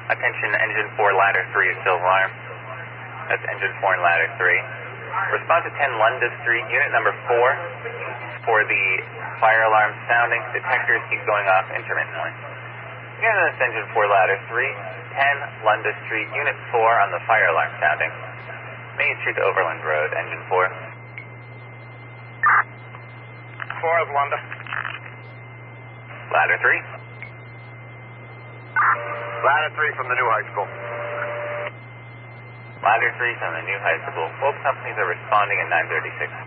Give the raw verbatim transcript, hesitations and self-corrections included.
Attention, engine four, ladder three is still alarm. That's engine four and ladder three. Respond to ten Lunda Street, unit number four, for the fire alarm sounding. Detectors keep going off intermittently. Again, that's engine four, ladder three, ten Lunda Street, unit four on the fire alarm sounding. Main Street to Overland Road, engine four. four is Lunda. Ladder three. Ladder three from the new high school. Ladder three from the new high school. Both companies are responding at nine thirty-six